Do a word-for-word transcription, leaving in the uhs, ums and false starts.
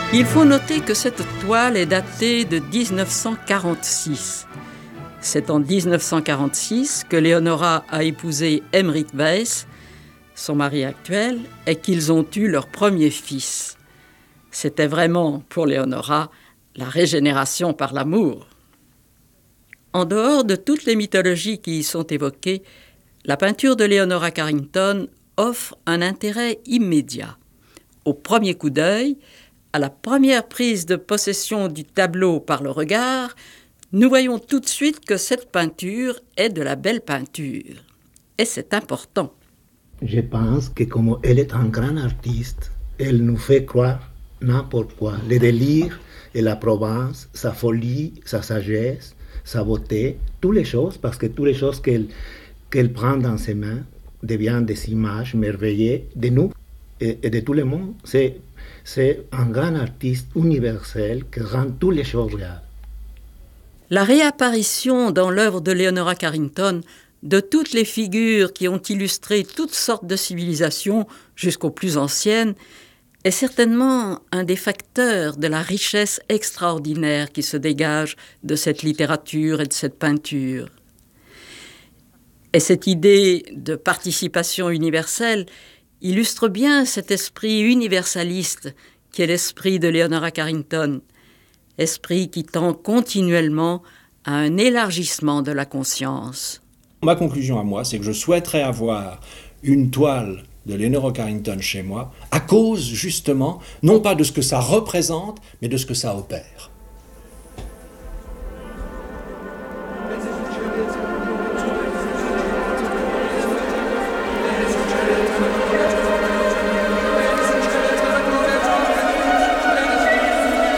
Il faut noter que cette toile est datée de dix-neuf cent quarante-six. C'est en dix-neuf cent quarante-six que Leonora a épousé Emmerich Weiss, son mari actuel, et qu'ils ont eu leur premier fils. C'était vraiment, pour Leonora, la régénération par l'amour. En dehors de toutes les mythologies qui y sont évoquées, la peinture de Leonora Carrington offre un intérêt immédiat. Au premier coup d'œil, à la première prise de possession du tableau par le regard, nous voyons tout de suite que cette peinture est de la belle peinture. Et c'est important. Je pense que comme elle est un grand artiste, elle nous fait croire n'importe quoi. Le délire et la Provence, sa folie, sa sagesse, sa beauté, toutes les choses, parce que toutes les choses qu'elle, qu'elle prend dans ses mains deviennent des images merveilleuses de nous et, et de tout le monde. C'est, c'est un grand artiste universel qui rend toutes les choses réelles. La réapparition dans l'œuvre de Leonora Carrington de toutes les figures qui ont illustré toutes sortes de civilisations jusqu'aux plus anciennes est certainement un des facteurs de la richesse extraordinaire qui se dégage de cette littérature et de cette peinture. Et cette idée de participation universelle illustre bien cet esprit universaliste qui est l'esprit de Leonora Carrington, esprit qui tend continuellement à un élargissement de la conscience. Ma conclusion à moi, c'est que je souhaiterais avoir une toile de Leonora Carrington chez moi, à cause justement, non pas de ce que ça représente, mais de ce que ça opère.